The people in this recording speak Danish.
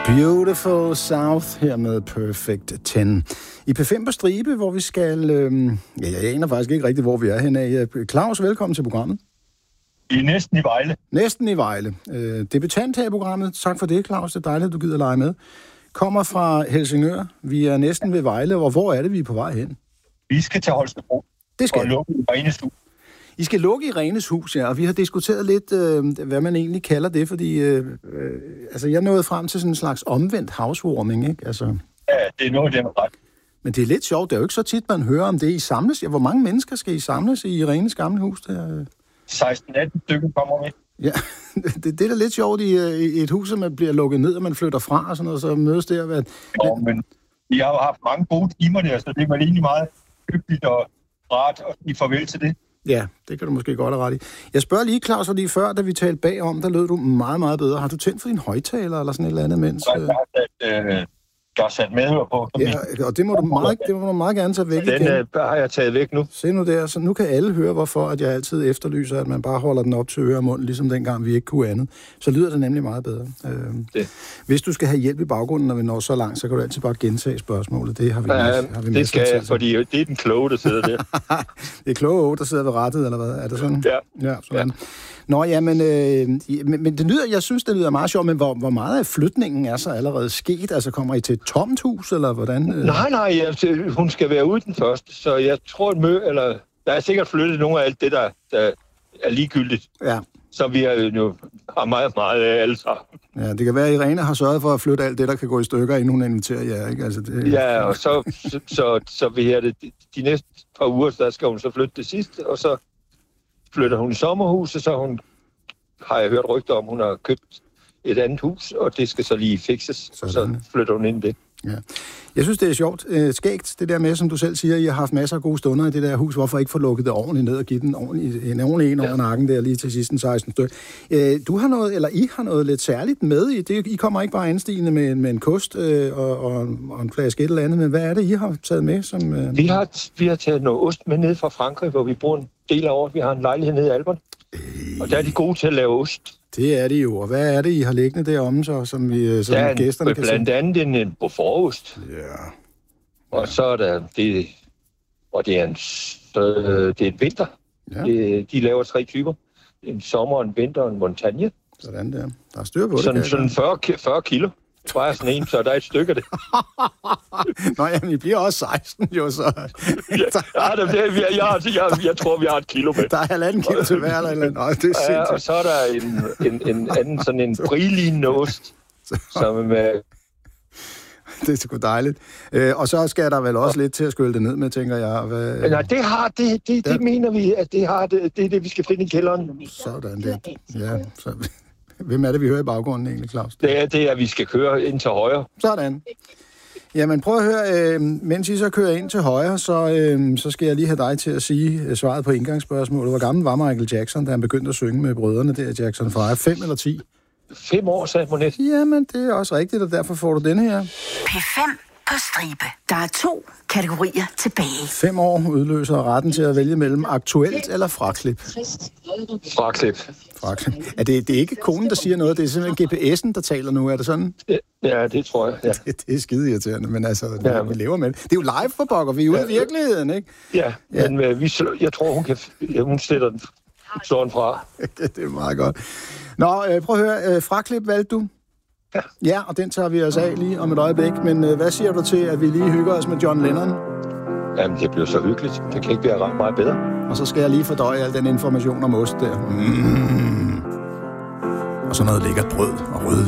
Beautiful South her med Perfect 10. I P5 på stribe, hvor vi skal... jeg aner faktisk ikke rigtigt, hvor vi er henne af. Claus, velkommen til programmet. I er næsten i Vejle. Næsten i Vejle. Debutant her i programmet. Tak for det, Claus. Det er dejligt, at du gider lege med. Kommer fra Helsingør. Vi er næsten ved Vejle, og hvor er det, vi er på vej hen? Vi skal til Holstebro. Det skal og lukke Irenes hus. I skal lukke Irenes hus, ja, og vi har diskuteret lidt, hvad man egentlig kalder det, fordi jeg nåede frem til sådan en slags omvendt housewarming, ikke? Altså... Ja, det er noget, der er ret. Men det er lidt sjovt, det er jo ikke så tit, man hører om det. I samles, ja, hvor mange mennesker skal I samles i Irenes gamle hus der? 16-18 stykker kommer med. Ja, det er da lidt sjovt i et hus, som bliver lukket ned, og man flytter fra og sådan noget, så mødes der. Jo, men vi har jo haft mange gode timer der, så det var egentlig meget hyggeligt og rart at sige farvel til det. Ja, det kan du måske godt have ret i. Jeg spørger lige, Claus, fordi før, da vi talte bagom, der lød du meget, meget bedre. Har du tændt for din højtaler eller sådan et eller andet mens? Jeg har sat medhør på. Ja, og det må du meget gerne tage væk igen. Den har jeg taget væk nu. Se nu der, så nu kan alle høre, hvorfor at jeg altid efterlyser, at man bare holder den op til øre og mund, ligesom dengang vi ikke kunne andet. Så lyder det nemlig meget bedre. Hvis du skal have hjælp i baggrunden, når vi når så langt, så kan du altid bare gentage spørgsmålet. Det har vi det skal jeg, fordi det er den kloge, der sidder der. Det er kloge, der sidder ved rattet, eller hvad? Er det sådan? Ja. Sådan. Ja. Nå, ja, men det lyder, jeg synes, det lyder meget sjovt, men hvor meget af flytningen er så allerede sket? Altså, kommer I til et tomt hus, eller hvordan? Nej, hun skal være ude den første, så jeg tror, der er sikkert flyttet nogle af alt det, der er ligegyldigt. Ja. Så vi har meget, meget af alle sammen. Ja, det kan være, at Irene har sørget for at flytte alt det, der kan gå i stykker, inden hun inviterer jer, ikke? Altså, det... Ja, og så vi her de næste par uger, der skal hun så flytte det sidste, og så flytter hun i sommerhuset, så har jeg hørt rygter om, hun har købt et andet hus, og det skal så lige fikses, så flytter hun ind i det. Ja. Jeg synes, det er sjovt. Skægt, det der med, som du selv siger, I har haft masser af gode stunder i det der hus. Hvorfor ikke få lukket det ordentligt ned og give den en ordentlig over nakken der lige til sidst en 16 stykke? Du har noget, eller I har noget lidt særligt med i det. I kommer ikke bare anstigende med en kost og en flaske et eller andet, men hvad er det, I har taget med? Som, Vi har taget noget ost med ned fra Frankrig, hvor vi bor en del af året. Vi har en lejlighed nede i Alperne, og der er de gode til at lave ost. Det er det jo. Og hvad er det, I har liggende deromme, så, som gæsterne kan se? Blandt andet en Beaufortost. Ja. Og så er der det... Og det er et vinter. Ja. De laver 3 typer. En sommer, en vinter og en montagne. Sådan der. Der er styr på det. Sådan 40 kilo. Det var sådan en, så der er et stykke af det. Nå, jamen, I bliver også 16, jo, så... Jeg tror, vi har 1 kilo med. Der er 1,5 kilo til hver, eller andet. Nå, det er sindssygt. Ja, og så er der en anden, sådan en brillignende ost, som er med... Det er sgu dejligt. Og så skal der vel også lidt til at skylde det ned med, tænker jeg. Nej, det mener vi, at det er det, vi skal finde i kælderen. Sådan det. Ja, så... Hvem er det, vi hører i baggrunden egentlig, Claus? Det er, at vi skal køre ind til højre. Sådan. Jamen, prøv at høre, mens I så kører ind til højre, så skal jeg lige have dig til at sige svaret på indgangsspørgsmålet. Hvor gammel var Michael Jackson, da han begyndte at synge med brødrene der, Jackson 5? 5 eller 10? 5 år, sagde Monet. Jamen, det er også rigtigt, og derfor får du denne her. P5 på stribe. Der er 2 kategorier tilbage. 5 år udløser retten til at vælge mellem aktuelt eller fraklip. Fraklip. Er det er ikke konen, der siger noget? Det er simpelthen GPS'en, der taler nu. Er det sådan? Ja, det tror jeg. Ja. Det er skide irriterende, men altså, vi lever med det. Det er jo live for pokker, vi er ude i virkeligheden, ikke? Ja, men jeg tror, hun sætter den, slår den fra. Det er meget godt. Nå, prøv at høre. Fraklip valgte du? Ja, og den tager vi os af lige om et øjeblik. Men hvad siger du til, at vi lige hygger os med John Lennon? Jamen, det bliver så hyggeligt. Det kan ikke være ret meget bedre. Og så skal jeg lige fordøje al den information om ost der. Og så noget lækkert brød og rødvin.